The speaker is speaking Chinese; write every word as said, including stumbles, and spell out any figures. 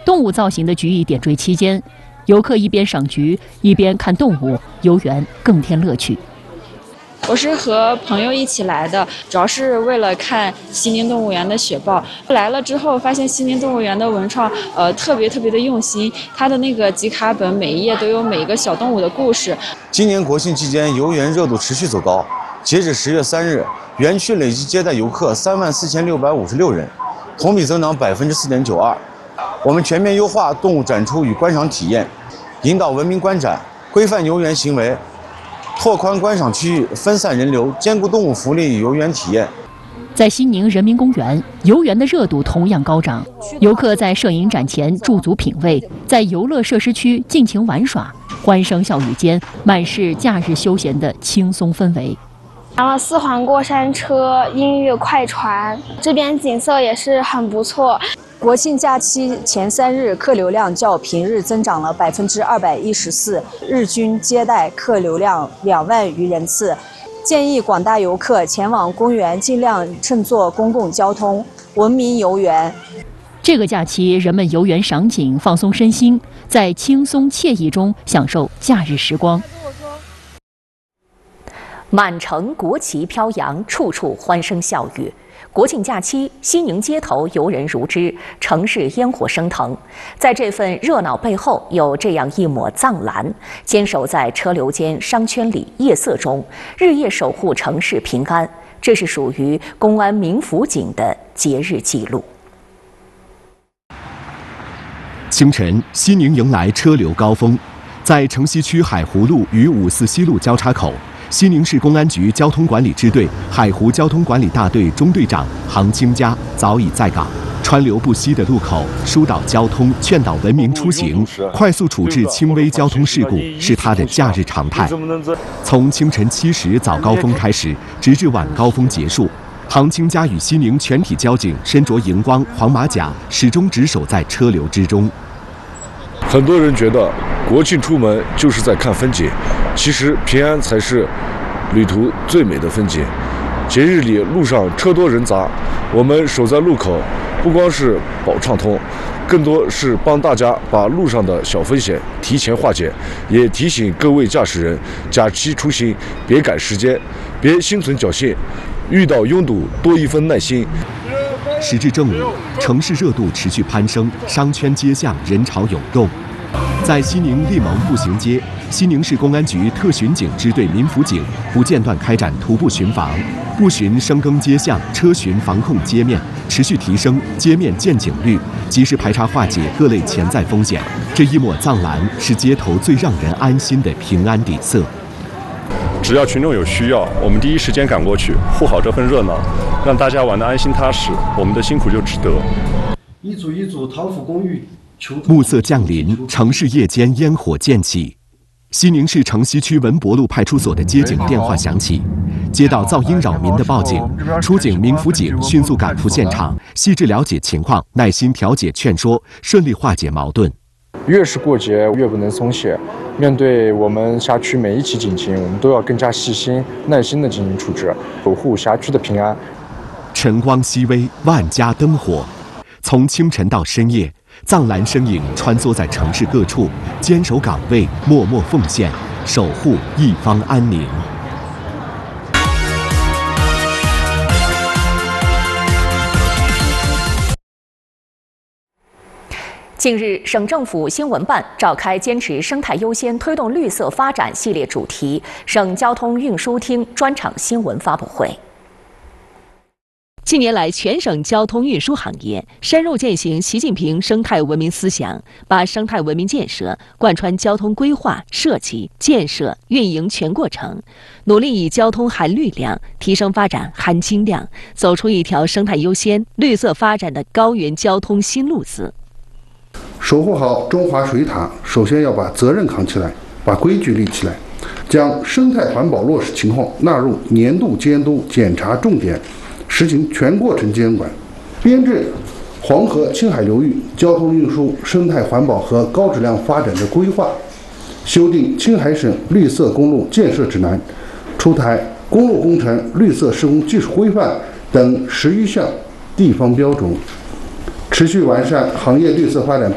动物造型的菊艺点缀期间，游客一边赏菊一边看动物，游园更添乐趣。 我是和朋友一起来的，主要是为了看西宁动物园的雪豹。来了之后，发现西宁动物园的文创，呃，特别特别的用心。它的那个集卡本每一页都有每一个小动物的故事。 今年国庆期间，游园热度持续走高。截止十月三日，园区累计接待游客三万四千六百五十六人，同比增长百分之四点九二。我们全面优化动物展出与观赏体验，引导文明观展，规范游园行为。拓宽观赏区域，分散人流，兼顾动物福利与游园体验。 在西宁人民公园，游园的热度同样高涨。游客在摄影展前驻足品味，在游乐设施区尽情玩耍，欢声笑语间，满是假日休闲的轻松氛围。 然后四环过山车、音乐快船，这边景色也是很不错。 国庆假期前三日，客流量较平日增长了百分之二百一十四，日均接待客流量两万余人次。建议广大游客前往公园尽量乘坐公共交通，文明游园。 这个假期，人们游园赏景，放松身心，在轻松惬意中享受假日时光。 满城国旗飘扬，处处欢声笑语。国庆假期，西宁街头游人如织，城市烟火升腾。在这份热闹背后，有这样一抹藏蓝，坚守在车流间、商圈里、夜色中，日夜守护城市平安。这是属于公安民辅警的节日记录。 清晨，西宁迎来车流高峰，在城西区海湖路与五四西路交叉口。西宁市公安局交通管理支队海湖交通管理大队中队长杭清佳早已在岗，川流不息的路口，疏导交通，劝导文明出行，快速处置轻微交通事故是他的假日常态。从清晨七时早高峰开始，直至晚高峰结束，杭清佳与西宁全体交警身着荧光黄马甲，始终值守在车流之中。 很多人觉得国庆出门就是在看风景，其实平安才是旅途最美的风景。节日里路上车多人杂，我们守在路口，不光是保畅通，更多是帮大家把路上的小风险提前化解，也提醒各位驾驶人，假期出行别赶时间，别心存侥幸，遇到拥堵多一分耐心。 时至正午，城市热度持续攀升，商圈街巷人潮涌动。在西宁利盟步行街，西宁市公安局特巡警支队民辅警不间断开展徒步巡防，步巡深耕街巷，车巡防控街面，持续提升街面见警率，及时排查化解各类潜在风险。这一抹藏蓝是街头最让人安心的平安底色。 只要群众有需要，我们第一时间赶过去，护好这份热闹，让大家玩得安心踏实，我们的辛苦就值得。 一组一组唐府公寓， 暮色降临，城市夜间烟火渐起。西宁市城西区文博路派出所的接警电话响起，接到噪音扰民的报警，出警民辅警迅速赶赴现场，细致了解情况，耐心调解劝说，顺利化解矛盾。 越是过节，越不能松懈。面对我们辖区每一起警情，我们都要更加细心、耐心地进行处置，守护辖区的平安。 晨光熹微，万家灯火，从清晨到深夜，藏蓝身影穿梭在城市各处，坚守岗位，默默奉献，守护一方安宁。 近日，省政府新闻办召开坚持生态优先、推动绿色发展系列主题省交通运输厅专场新闻发布会。 近年来，全省交通运输行业深入践行习近平生态文明思想，把生态文明建设贯穿交通规划、设计、建设、运营全过程，努力以交通含绿量提升发展含金量，走出一条生态优先、绿色发展的高原交通新路子。 守护好中华水塔，首先要把责任扛起来，把规矩立起来，将生态环保落实情况纳入年度监督检查重点，实行全过程监管，编制黄河、青海流域交通运输生态环保和高质量发展的规划，修订青海省绿色公路建设指南，出台公路工程绿色施工技术规范等十余项地方标准，持续完善行业绿色发展